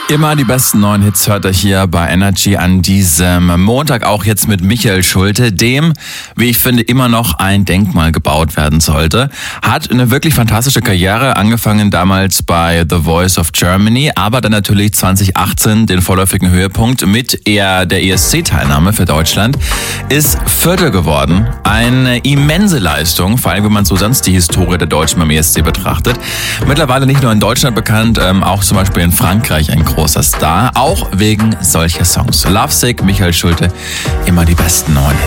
Immer die besten neuen Hits hört ihr hier bei Energy an diesem Montag, auch jetzt mit Michael Schulte, dem, wie ich finde, immer noch ein Denkmal gebaut werden sollte. Hat eine wirklich fantastische Karriere, angefangen damals bei The Voice of Germany, aber dann natürlich 2018 den vorläufigen Höhepunkt mit der ESC-Teilnahme für Deutschland, ist Vierter geworden. Eine immense Leistung, vor allem wenn man so sonst die Historie der Deutschen beim ESC betrachtet. Mittlerweile nicht nur in Deutschland bekannt, auch zum Beispiel in Frankreich ein großer Star, auch wegen solcher Songs. Lovesick, Michael Schulte, immer die besten neuen Hits.